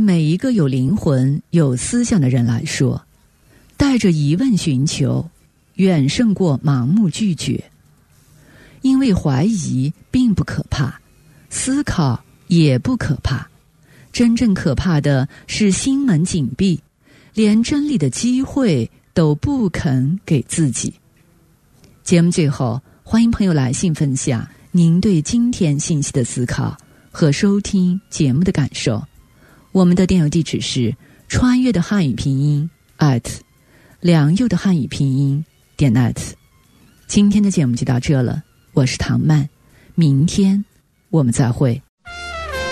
每一个有灵魂、有思想的人来说，带着疑问寻求，远胜过盲目拒绝。因为怀疑并不可怕，思考也不可怕，真正可怕的是心门紧闭，连真理的机会都不肯给自己。节目最后，欢迎朋友来信分享您对今天信息的思考和收听节目的感受。我们的电邮地址是穿越的汉语拼音良佑的汉语拼音.net。今天的节目就到这了，我是唐曼，明天我们再会。